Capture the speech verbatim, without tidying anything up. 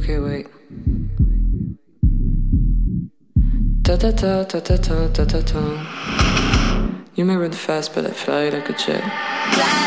Okay, wait. Da da da da da da da da da. You may run fast, but I fly like a jet.